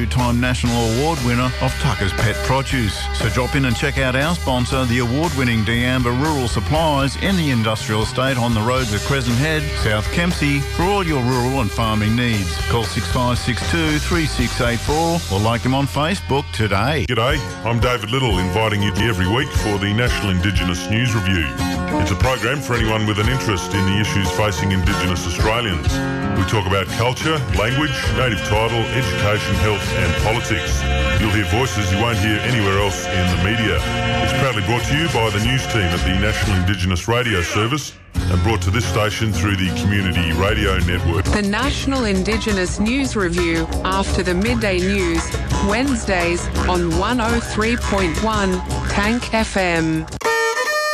two-time national award winner of Tucker's Pet Produce. So drop in and check out our sponsor, the award-winning D'Amba Rural Supplies in the industrial estate on the roads of Crescent Head, South Kempsey, for all your rural and farming needs. Call 6562 3684 or like them on Facebook today. G'day, I'm David Little, inviting you every week for the National Indigenous News Review. It's a program for anyone with an interest in the issues facing Indigenous Australians. We talk about culture, language, native title, education, health and politics. You'll hear voices you won't hear anywhere else in the media. It's proudly brought to you by the news team at the National Indigenous Radio Service and brought to this station through the Community Radio Network. The National Indigenous News Review after the midday news, Wednesdays on 103.1 Tank FM.